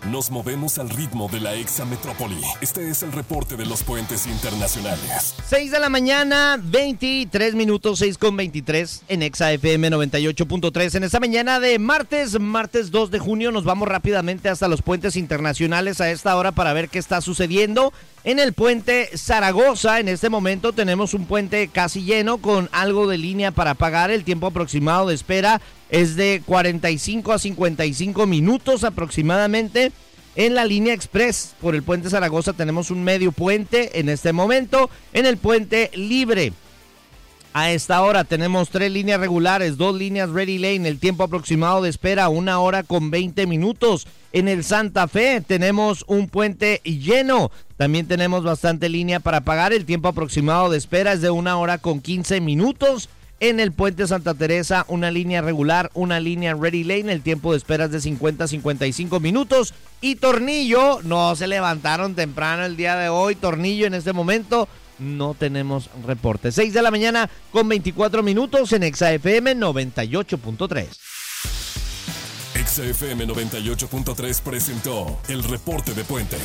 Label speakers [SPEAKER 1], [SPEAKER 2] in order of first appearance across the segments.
[SPEAKER 1] Nos movemos al ritmo de la exametrópoli. Este es el reporte de los puentes internacionales.
[SPEAKER 2] 6 de la mañana, 23 minutos, 6:23 en Exa FM 98.3. En esta mañana de martes 2 de junio, nos vamos rápidamente hasta los puentes internacionales a esta hora para ver qué está sucediendo. En el puente Zaragoza, en este momento tenemos un puente casi lleno con algo de línea para pagar. El tiempo aproximado de espera es de 45 a 55 minutos aproximadamente. En la línea express por el puente Zaragoza tenemos un medio puente en este momento. En el puente libre a esta hora tenemos 3 líneas regulares, 2 líneas Ready Lane. El tiempo aproximado de espera 1 hora con 20 minutos. En el Santa Fe tenemos un puente lleno. También tenemos bastante línea para pagar. El tiempo aproximado de espera es de 1 hora con 15 minutos. En el puente Santa Teresa, una línea regular, una línea Ready Lane. El tiempo de espera es de 50 a 55 minutos. Y Tornillo, no se levantaron temprano el día de hoy. Tornillo, en este momento no tenemos reporte. 6 de la mañana con 24 minutos en Exa FM 98.3.
[SPEAKER 1] Exa FM 98.3 presentó el reporte de puentes.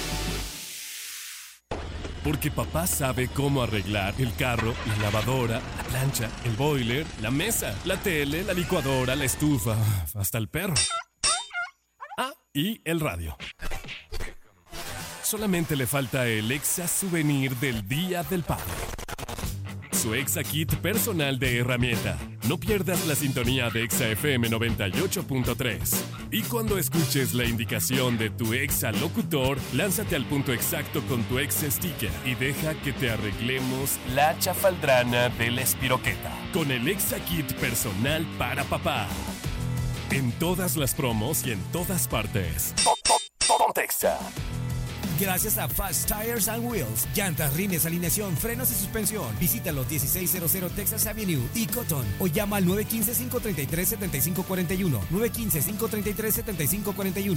[SPEAKER 1] Porque papá sabe cómo arreglar el carro, la lavadora, la plancha, el boiler, la mesa, la tele, la licuadora, la estufa, hasta el perro. Ah, y el radio. Solamente le falta el Exa Souvenir del Día del Padre. Su Exa Kit personal de herramienta. No pierdas la sintonía de Exa FM 98.3. Y cuando escuches la indicación de tu Exa locutor, lánzate al punto exacto con tu Exa Sticker y deja que te arreglemos la chafaldrana de la espiroqueta. Con el Exa Kit personal para papá. En todas las promos y en todas partes. Ponte Exa.
[SPEAKER 3] Gracias a Fast Tires and Wheels, llantas, rines, alineación, frenos y suspensión. Visita los 1600 Texas Avenue y Cotton o llama al 915-533-7541. 915-533-7541.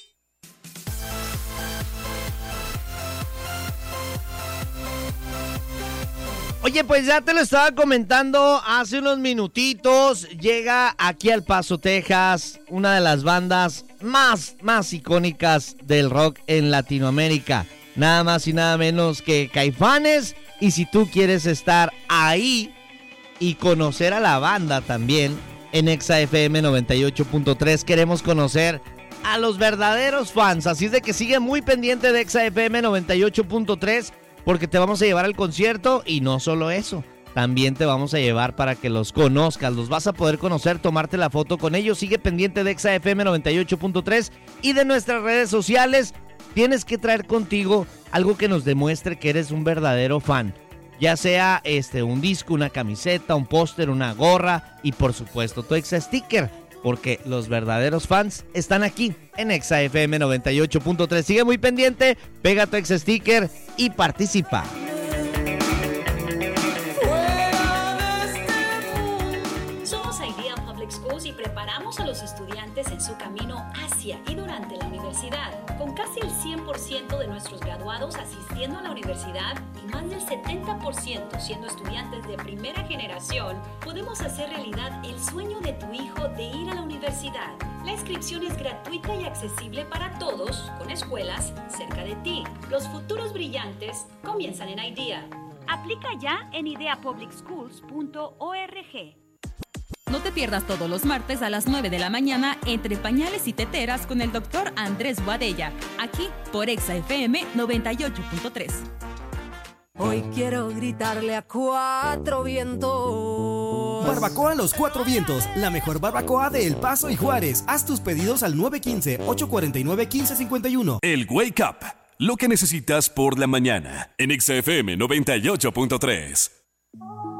[SPEAKER 2] Oye, pues ya te lo estaba comentando hace unos minutitos. Llega aquí al Paso, Texas, una de las bandas más icónicas del rock en Latinoamérica. Nada más y nada menos que Caifanes. Y si tú quieres estar ahí y conocer a la banda también, en Exa FM 98.3 queremos conocer a los verdaderos fans. Así es de que sigue muy pendiente de Exa FM 98.3. Porque te vamos a llevar al concierto y no solo eso, también te vamos a llevar para que los conozcas, los vas a poder conocer, tomarte la foto con ellos. Sigue pendiente de Exa FM 98.3 y de nuestras redes sociales. Tienes que traer contigo algo que nos demuestre que eres un verdadero fan, ya sea un disco, una camiseta, un póster, una gorra y por supuesto tu Exa Sticker. Porque los verdaderos fans están aquí en Exa FM 98.3. Sigue muy pendiente, pega tu Exa Sticker y participa.
[SPEAKER 4] Somos Idea Public Schools y preparamos a los estudiantes en su camino hacia y durante la universidad. Con casi el 100% de nuestros graduados asistiendo a la universidad y más del 70% siendo estudiantes de primera generación, podemos hacer realidad el sueño de tu hijo de ir a la universidad. La inscripción es gratuita y accesible para todos, con escuelas cerca de ti. Los futuros brillantes comienzan en IDEA.
[SPEAKER 5] Aplica ya en ideapublicschools.org.
[SPEAKER 6] No te pierdas todos los martes a las 9 de la mañana Entre Pañales y Teteras con el Dr. Andrés Boadella, aquí por Exa FM 98.3.
[SPEAKER 7] Hoy quiero gritarle a 4 vientos.
[SPEAKER 3] Barbacoa Los 4 Vientos, la mejor barbacoa de El Paso y Juárez. Haz tus pedidos al 915-849-1551.
[SPEAKER 1] El Wake Up, lo que necesitas por la mañana en Exa FM 98.3.